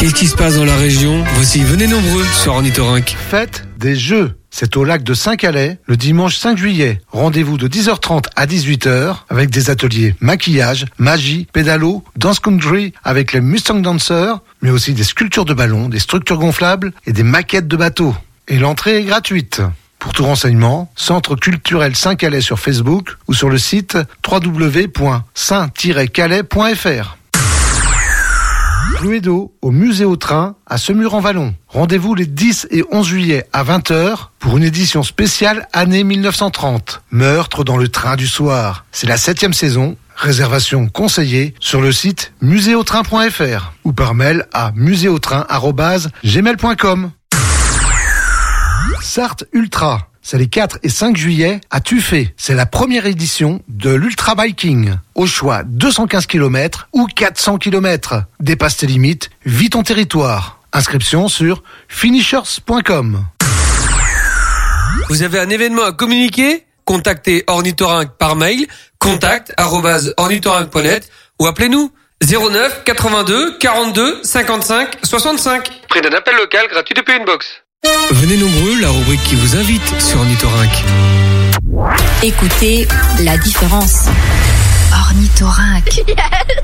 Qu'est-ce qui se passe dans la région? Voici, venez nombreux sur Ornithorynque. Fête des Jeux. C'est au lac de Saint-Calais, le dimanche 5 juillet. Rendez-vous de 10h30 à 18h avec des ateliers maquillage, magie, pédalo, dance country avec les Mustang Dancers, mais aussi des sculptures de ballons, des structures gonflables et des maquettes de bateaux. Et l'entrée est gratuite. Pour tout renseignement, Centre culturel Saint-Calais sur Facebook ou sur le site www.saint-calais.fr. Cluedo au Musée au Train à Semur-en-Vallon. Rendez-vous les 10 et 11 juillet à 20h pour une édition spéciale année 1930. Meurtre dans le train du soir. C'est la 7e saison. Réservation conseillée sur le site muséautrain.fr ou par mail à muséautrain@gmail.com. Sarthe Ultra. C'est les 4 et 5 juillet à Tuffet. C'est la première édition de l'Ultra Biking. Au choix 215 km ou 400 km. Dépasse tes limites, vis ton territoire. Inscription sur finishers.com. Vous avez un événement à communiquer? Contactez Ornithorynque par mail, contact@ornithorynque.net ou appelez-nous 09 82 42 55 65. Prix d'un appel local gratuit depuis une box. Venez nombreux, la rubrique qui vous invite sur Ornithorynque. Écoutez la différence. Ornithorynque. Yes.